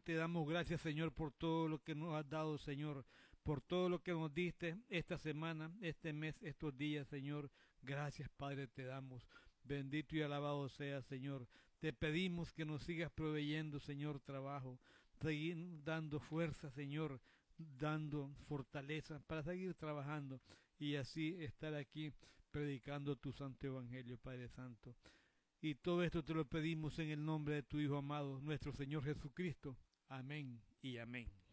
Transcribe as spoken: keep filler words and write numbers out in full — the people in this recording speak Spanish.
te damos gracias, Señor, por todo lo que nos has dado, Señor, por todo lo que nos diste esta semana, este mes, estos días, Señor. Gracias, Padre, te damos. Bendito y alabado sea, Señor. Te pedimos que nos sigas proveyendo, Señor, trabajo. Seguir dando fuerza, Señor, dando fortaleza para seguir trabajando y así estar aquí predicando tu santo evangelio, Padre Santo. Y todo esto te lo pedimos en el nombre de tu Hijo amado, nuestro Señor Jesucristo. Amén y amén.